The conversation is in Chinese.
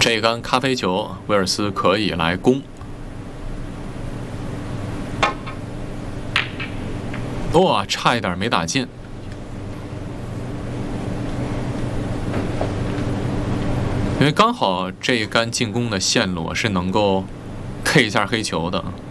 这杆咖啡球，威尔斯可以来攻。哇，差一点没打进。因为刚好这一杆进攻的线路是能够 K 一下黑球的。